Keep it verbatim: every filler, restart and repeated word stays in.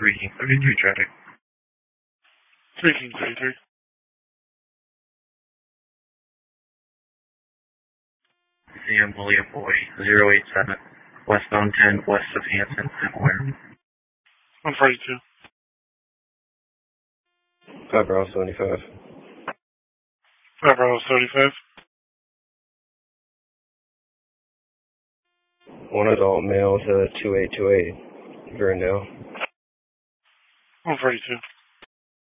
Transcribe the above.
three King thirty-three traffic. three King thirty-three. C M William Boy, zero eight seven, westbound ten, west of Hanson, where? one forty-two. five Bravo seventy-five. five Bravo seventy-five. One adult male to two eight two eight, Verndale. one forty-two.